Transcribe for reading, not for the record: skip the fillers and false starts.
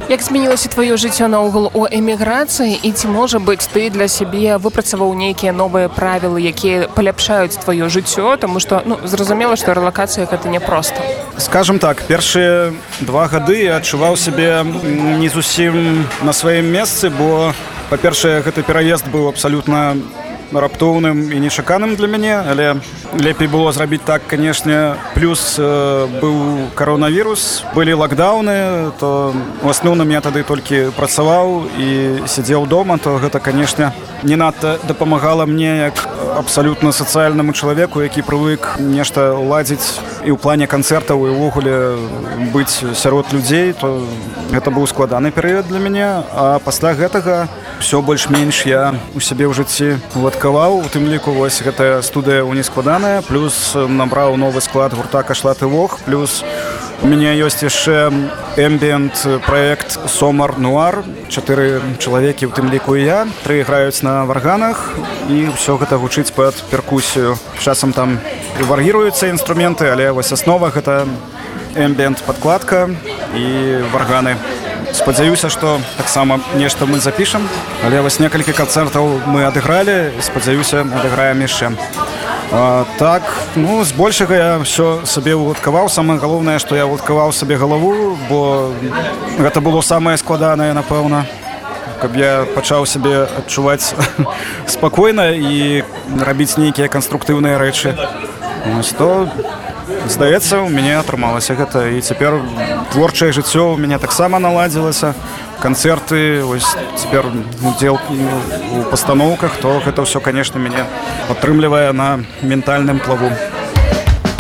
Як змянілася тваё жыццё наогул у эміграцыі і ці можа быць ты для сябе выпрацаваў нейкія новыя правілы, якія паляпшаюць тваё жыццё, таму што зразумела, што рэлакацыя гэта няпроста. Скажем так, першыя 2 гады я адчуваў сябе не зусім на сваім месцы, бо, па-першае, гэты пераезд быў абсалютна раптоўным і нечаканым для мяне, але лепей было зрабіць так, канешне. Плюс быў каронавірус, былі лакдаўны, то у асноўным я тады толькі працаваў і сядзеў дома, то гэта, канешне, не надта дапамагала мне як абсалютна сацыяльнаму чалавеку, які прывык нешта ладзіць і ў плане канцэртаў і ўвогуле быць сярод людзей, то гэта быў складаны перыяд для мяне, а пасля гэтага ўсё больш-менш я у сябе ў жыцці уладкаваў, у тым ліку вось гэтая студыя «Унескладаная», плюс набраў новы склад гурта «Кашлат і Вог», плюс у мяне ёсць яшчэ эмбіент праект «Сомар Нуар», 4 чалавекі, у тым ліку і я, 3 граюць на варганах, і ўсё гэта гучыць пад перкусію. Часам там варгіруюцца інструменты, але вось аснова гэта эмбіент падкладка і варганы. Спадзяюся, што таксама нешта мы запішам, але вось некалькі канцэртаў мы адыгралі, спадзяюся, адыграем яшчэ. Так, збольшага я ўсё сабе уладкаваў. Самае галоўнае, што я уладкаваў сабе галаву, бо гэта было самае складанае, напэўна, каб я пачаў сябе адчуваць спакойна і рабіць нейкія канструктыўныя рэчы. То, здаецца, у мяне атрымалася гэта, і цяпер творчае жыццё у мяне таксама наладзілася. Канцэрты, вось цяпер удзел у пастаноўках, то гэта ўсё, канешне, мяне падтрымлівае на ментальным плаву.